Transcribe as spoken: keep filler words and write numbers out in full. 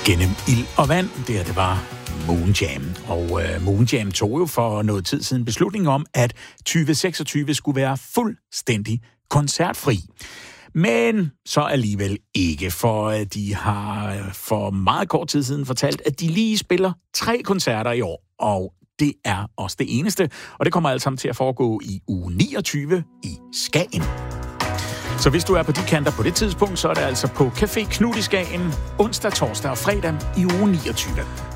Gennem ild og vand, det her det var Moonjam. Og uh, Moonjam tog jo for noget tid siden beslutning om, at tyve seksogtyve skulle være fuldstændig koncertfri. Men så alligevel ikke, for de har for meget kort tid siden fortalt, at de lige spiller tre koncerter i år, og det er også det eneste, og det kommer alt sammen til at foregå i uge niogtyve i Skagen. Så hvis du er på de kanter på det tidspunkt, så er det altså på Café Knud i Skagen, onsdag, torsdag og fredag i uge niogtyve.